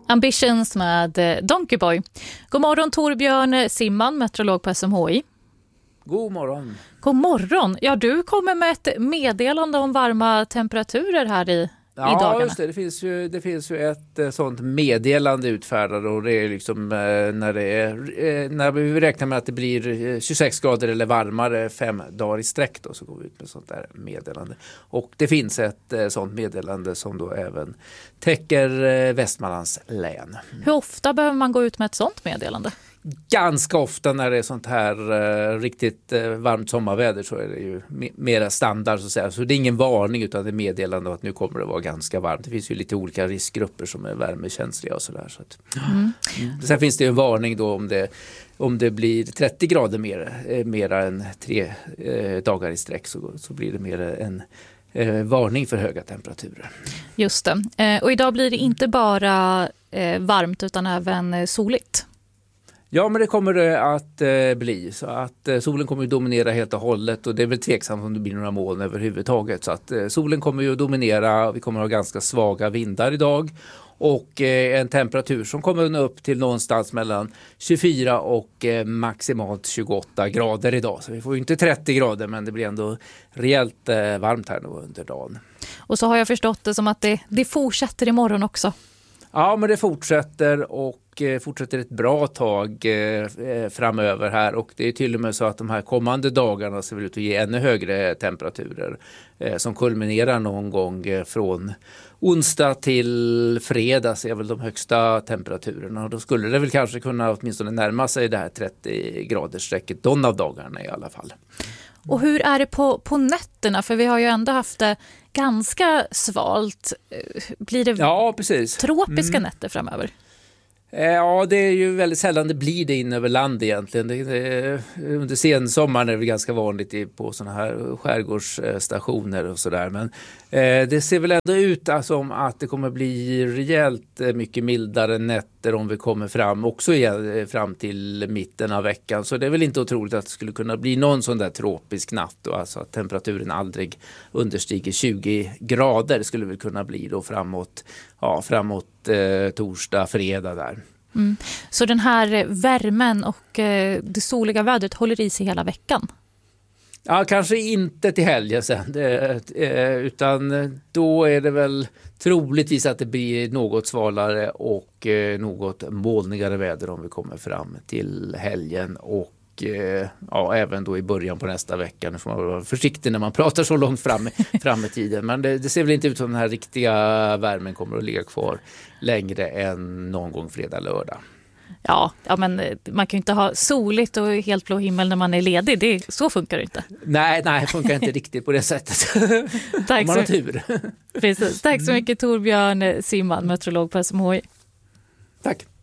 Ambitions med Donkey Boy. God morgon Torbjörn Simman, meteorolog på SMHI. God morgon. God morgon. Ja, du kommer med ett meddelande om varma temperaturer här i dagarna. Ja, just det. Det finns ju ett sånt meddelande utfärdat, och det är liksom när vi räknar med att det blir 26 grader eller varmare 5 dagar i sträck då, så går vi ut med sånt där meddelande. Och det finns ett sånt meddelande som då även täcker Västmanlands län. Hur ofta behöver man gå ut med ett sånt meddelande? Ganska ofta när det är sånt här riktigt varmt sommarväder, så är det ju mera standard så att säga. Så det är ingen varning, utan det är meddelande att nu kommer det vara ganska varmt. Det finns ju lite olika riskgrupper som är värmekänsliga och sådär. Så Sen finns det ju en varning då om det blir 30 grader mera än 3 dagar i sträck, så blir det mer en varning för höga temperaturer. Just det. Och idag blir det inte bara varmt utan även soligt. Ja, men det kommer det att bli. Så att solen kommer att dominera helt och hållet, och det är väl tveksamt om det blir några moln överhuvudtaget. Så att solen kommer ju att dominera, vi kommer att ha ganska svaga vindar idag, och en temperatur som kommer att nå upp till någonstans mellan 24 och maximalt 28 grader idag. Så vi får ju inte 30 grader, men det blir ändå rejält varmt här nu under dagen. Och så har jag förstått det som att det fortsätter imorgon också. Ja, men det fortsätter ett bra tag framöver här, och det är till och med så att de här kommande dagarna ser ut att ge ännu högre temperaturer som kulminerar någon gång från onsdag till fredag, så är väl de högsta temperaturerna, och då skulle det väl kanske kunna åtminstone närma sig det här 30 gradersstrecket någon av dagarna i alla fall. Och hur är det på nätterna? För vi har ju ändå haft det ganska svalt. Blir det tropiska nätter framöver? Ja, det är ju väldigt sällan det blir det in över land egentligen. Under sensommaren är det ganska vanligt på såna här skärgårdsstationer och sådär. Men det ser väl ändå ut som att det kommer bli rejält mycket mildare nätter om vi kommer fram till mitten av veckan. Så det är väl inte otroligt att det skulle kunna bli någon sån där tropisk natt då, alltså att temperaturen aldrig understiger 20 grader. Det skulle väl kunna bli då framåt torsdag, fredag där. Mm. Så den här värmen och det soliga vädret håller i sig hela veckan? Ja, kanske inte till helgen sen, utan då är det väl troligtvis att det blir något svalare och något molnigare väder om vi kommer fram till helgen, och även då i början på nästa vecka. Nu får man vara försiktig när man pratar så långt fram i tiden, men det ser väl inte ut som den här riktiga värmen kommer att ligga kvar längre än någon gång fredag, lördag. Ja, men man kan ju inte ha soligt och helt blå himmel när man är ledig. Så funkar det inte. Nej, det funkar inte riktigt på det sättet. Tack, man har tur. Precis. Tack så mycket Torbjörn Simman, meteorolog på SMHI. Tack.